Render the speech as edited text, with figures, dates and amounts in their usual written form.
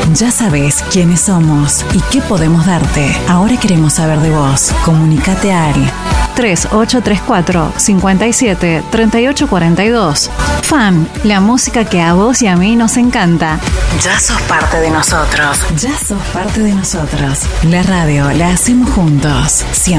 Ya sabes quiénes somos y qué podemos darte. Ahora queremos saber de vos. Comunicate al 3834-57-3842. FAN, la música que a vos y a mí nos encanta. Ya sos parte de nosotros. Ya sos parte de nosotros. La radio la hacemos juntos. Siempre.